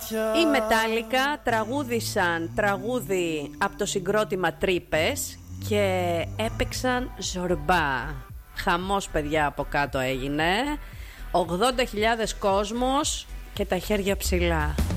Οι Metallica τραγούδησαν τραγούδι από το συγκρότημα Τρύπες και έπαιξαν Ζορμπά. Χαμός, παιδιά, από κάτω έγινε. 80.000 κόσμος και τα χέρια ψηλά.